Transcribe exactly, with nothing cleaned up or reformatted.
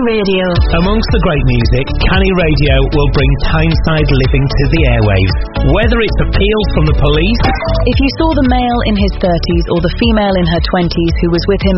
Radio. Amongst the great music, Canny Radio will bring Tyneside living to the airwaves. Whether it's appeals from the police... If you saw the male in his thirties or the female in her twenties who was with him